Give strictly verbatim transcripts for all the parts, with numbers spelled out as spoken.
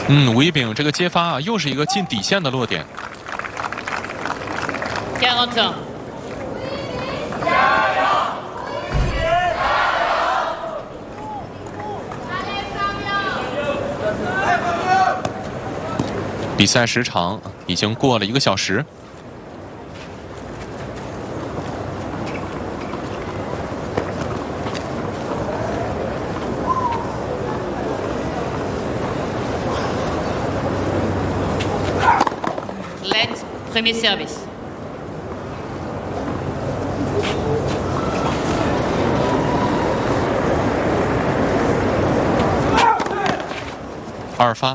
嗯，吴一丙这个接发啊，又是一个近底线的落点。 quarante-un。 比赛时长已经过了一个小时。 Premier service。 二发。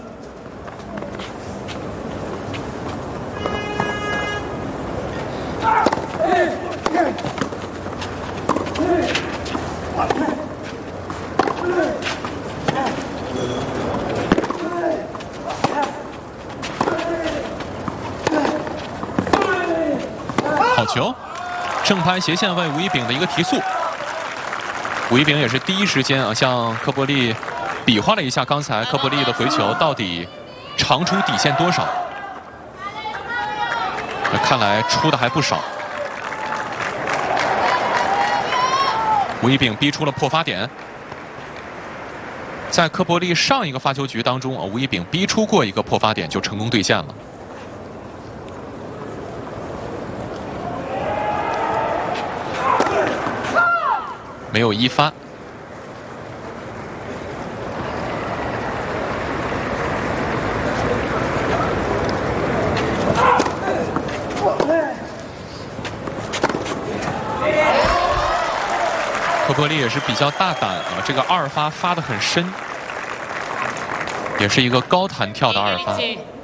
好球！正拍斜线为吴一丙的一个提速。吴一丙也是第一时间啊，向科波利比划了一下，刚才科波利的回球到底长出底线多少？看来出的还不少。吴一丙逼出了破发点。在科波利上一个发球局当中啊，吴一丙逼出过一个破发点，就成功兑现了。 没有一发，科波利也是比较大胆啊，这个二发发得很深，也是一个高弹跳的二发。